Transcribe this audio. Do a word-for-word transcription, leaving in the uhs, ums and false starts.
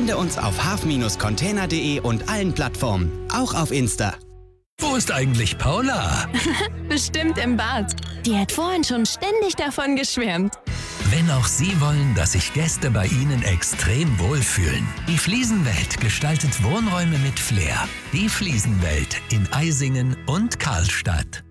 Finde uns auf haf Container punkt de und allen Plattformen, auch auf Insta. Wo ist eigentlich Paula? Bestimmt im Bad. Die hat vorhin schon ständig davon geschwärmt. Wenn auch Sie wollen, dass sich Gäste bei Ihnen extrem wohlfühlen. Die Fliesenwelt gestaltet Wohnräume mit Flair. Die Fliesenwelt in Eisingen und Karlstadt.